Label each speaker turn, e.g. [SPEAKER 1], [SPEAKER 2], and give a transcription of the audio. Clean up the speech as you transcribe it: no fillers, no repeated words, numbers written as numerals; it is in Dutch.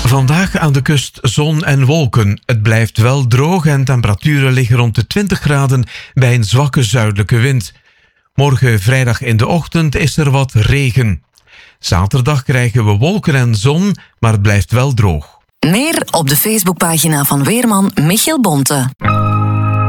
[SPEAKER 1] Vandaag aan de kust zon en wolken. Het blijft wel droog en temperaturen liggen rond de 20 graden bij een zwakke zuidelijke wind. Morgen vrijdag in de ochtend is er wat regen. Zaterdag krijgen we wolken en zon, maar het blijft wel droog.
[SPEAKER 2] Meer op de Facebookpagina van weerman Michiel Bonte.